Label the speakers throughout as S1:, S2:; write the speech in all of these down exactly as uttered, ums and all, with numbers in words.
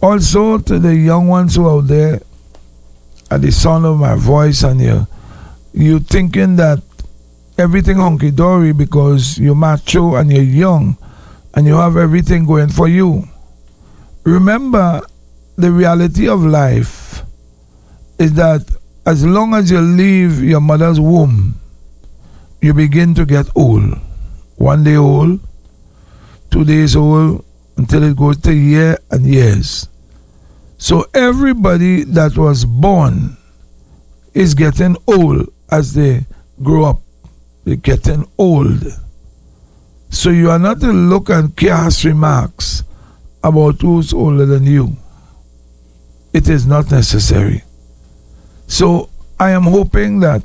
S1: Also, to the young ones who are out there, at the sound of my voice, and you, you thinking that everything hunky-dory because you're macho and you're young and you have everything going for you. Remember, the reality of life is that as long as you leave your mother's womb, you begin to get old. One day old, two days old, until it goes to year and years. So everybody that was born is getting old as they grow up. They're getting old. So you are not to look and cast remarks about who's older than you. It is not necessary. So I am hoping that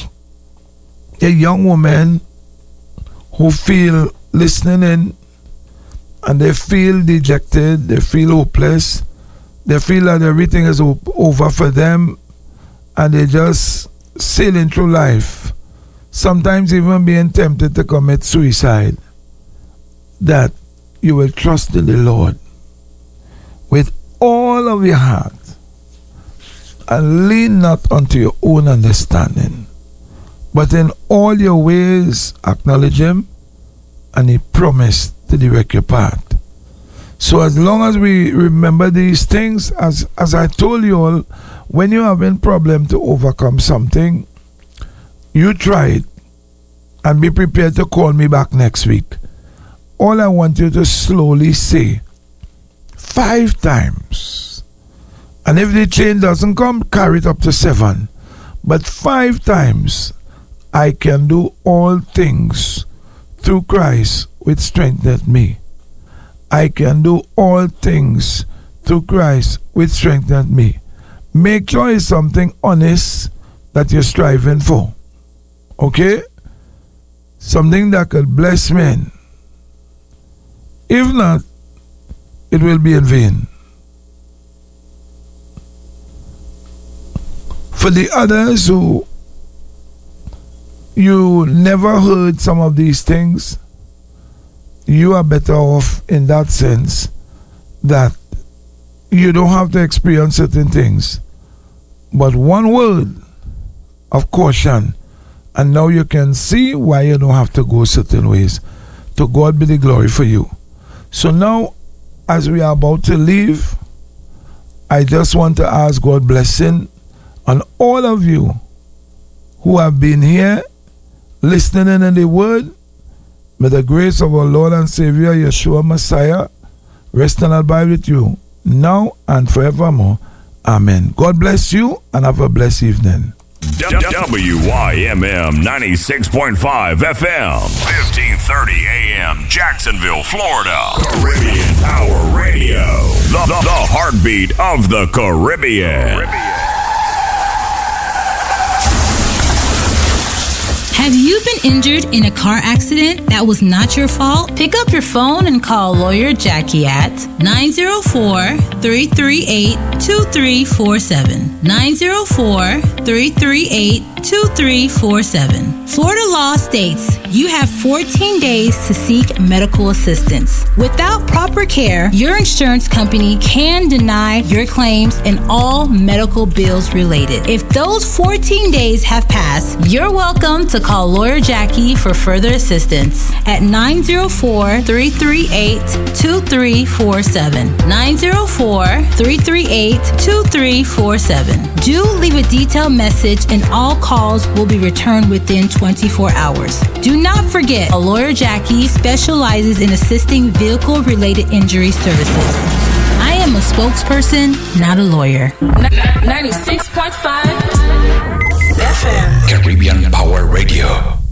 S1: a young woman who feel listening in and they feel dejected, they feel hopeless, they feel that everything is over for them and they just sailing through life, sometimes even being tempted to commit suicide, that you will trust in the Lord with all of your heart and lean not unto your own understanding, but in all your ways acknowledge Him, and He promised to direct your path. So as long as we remember these things, as as I told you all, when you're having problem to overcome something, you try it and be prepared to call me back next week. All I want you to slowly say five times. And if the change doesn't come, carry it up to seven. But five times, I can do all things through Christ which strengtheneth me. I can do all things through Christ which strengtheneth me. Make sure it's something honest that you're striving for. Okay? Something that could bless men. If not, it will be in vain. For the others who you never heard some of these things, you are better off in that sense that you don't have to experience certain things. But one word of caution, and now you can see why you don't have to go certain ways. To God be the glory for you. So now, as we are about to leave, I just want to ask God blessing on all of you who have been here listening in the word. May the grace of our Lord and Savior Yeshua Messiah rest and abide with you now and forevermore. Amen. God bless you and have a blessed evening.
S2: W Y M M ninety-six point five F M, fifteen thirty A M, Jacksonville, Florida. Caribbean Power Radio, the, the, the heartbeat of the Caribbean. Caribbean.
S3: Have you been injured in a car accident that was not your fault? Pick up your phone and call Lawyer Jackie at nine zero four, three three eight, two three four seven. nine zero four, three three eight, two three four seven. Florida law states you have fourteen days to seek medical assistance. Without proper care, your insurance company can deny your claims and all medical bills related. If those fourteen days have passed, you're welcome to call Lawyer Jackie for further assistance at nine zero four, three three eight, two three four seven. nine zero four, three three eight, two three four seven. Do leave a detailed message and all calls will be returned within twenty-four hours. Do not forget, a Lawyer Jackie specializes in assisting vehicle-related injury services. I am a spokesperson, not a lawyer.
S4: ninety-six point five F M
S5: Caribbean Power Radio.